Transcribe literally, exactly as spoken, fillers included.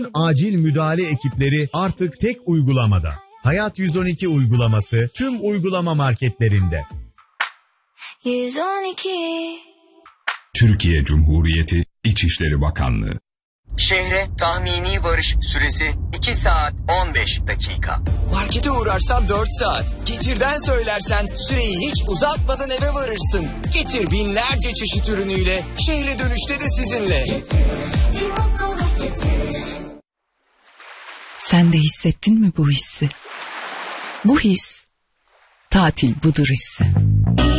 acil müdahale ekipleri artık tek uygulamada. Hayat yüz on iki uygulaması tüm uygulama marketlerinde. yüz on iki Türkiye Cumhuriyeti İçişleri Bakanlığı. Şehre tahmini varış süresi iki saat on beş dakika. Markete uğrarsan dört saat. Getir'den söylersen süreyi hiç uzatmadan eve varırsın. Getir binlerce çeşit ürünüyle şehre dönüşte de sizinle. Getir, bir mutluluk getir. Sen de hissettin mi bu hissi? Bu his, tatil budur hissi.